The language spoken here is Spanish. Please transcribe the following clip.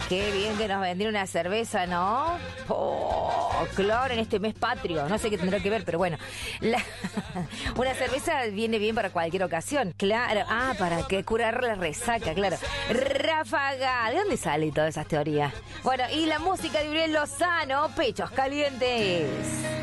Qué bien que nos vendieron una cerveza, ¿no? Oh, claro, en este mes patrio. No sé qué tendrá que ver, pero bueno. Una cerveza viene bien para cualquier ocasión. Claro. Ah, para que curar la resaca, claro. Ráfaga. ¿De dónde salen todas esas teorías? Bueno, y la música de Uriel Lozano, Pechos Calientes.